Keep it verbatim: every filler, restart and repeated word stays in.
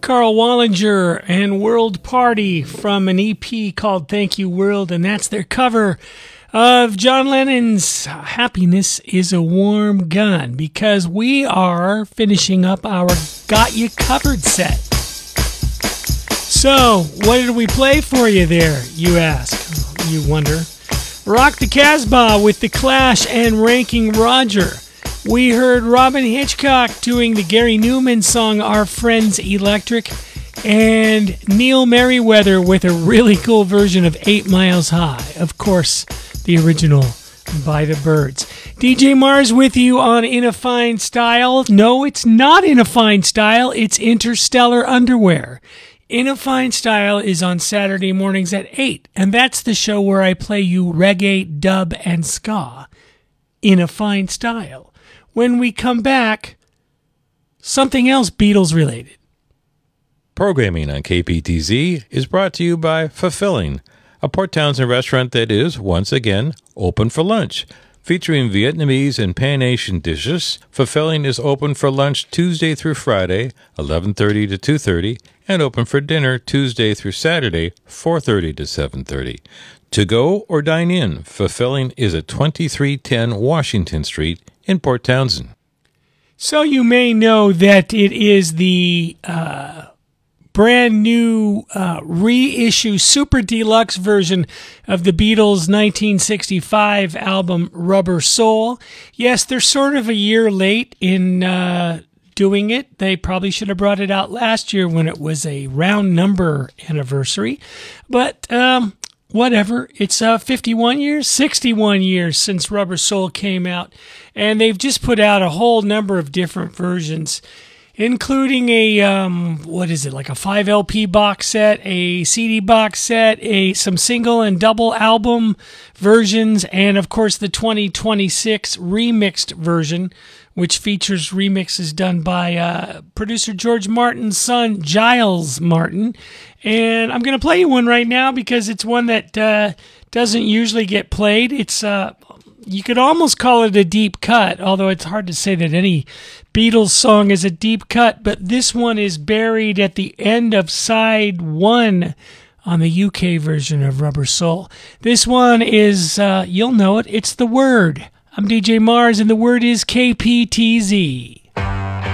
Carl Wallinger and World Party from an E P called Thank You World, and that's their cover of John Lennon's Happiness is a Warm Gun, because we are finishing up our Got You Covered set. So, what did we play for you there, you ask, you wonder? Rock the Casbah with The Clash and Ranking Roger. We heard Robin Hitchcock doing the Gary Newman song Our Friends Electric, and Neil Merriweather with a really cool version of Eight Miles High. Of course, the original by the Byrds. D J Mars with you on In a Fine Style. No, it's not In a Fine Style, it's Interstellar Underwear. In a Fine Style is on Saturday mornings at eight, and that's the show where I play you reggae, dub, and ska in a fine style. When we come back, something else Beatles related. Programming on K P T Z is brought to you by Fulfilling, a Port Townsend restaurant that is, once again, open for lunch. Featuring Vietnamese and Pan-Asian dishes, Fulfilling is open for lunch Tuesday through Friday, eleven thirty to two thirty, and open for dinner Tuesday through Saturday, four thirty to seven thirty. To go or dine in, Fulfilling is at twenty-three ten Washington Street in Port Townsend. So you may know that it is the uh, brand new uh, reissue super deluxe version of the Beatles' nineteen sixty-five album Rubber Soul. Yes, they're sort of a year late in uh, doing it. They probably should have brought it out last year when it was a round number anniversary. But um, whatever. It's uh, fifty-one years, sixty-one years since Rubber Soul came out. And they've just put out a whole number of different versions, including a, um, what is it, like a five L P box set, a C D box set, a some single and double album versions, and of course the twenty twenty-six remixed version, which features remixes done by uh, producer George Martin's son, Giles Martin. And I'm going to play you one right now because it's one that uh, doesn't usually get played. It's uh, you could almost call it a deep cut, although it's hard to say that any Beatles song is a deep cut, but this one is buried at the end of side one on the U K version of Rubber Soul. This one is, uh, you'll know it, it's The Word. I'm D J Mars, and the word is K P T Z.